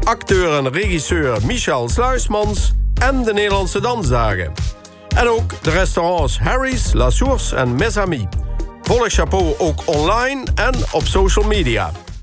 acteur en regisseur Michel Sluismans en de Nederlandse Dansdagen. En ook de restaurants Harry's, La Source en Mes Amis. Volg Chapeau ook online en op social media.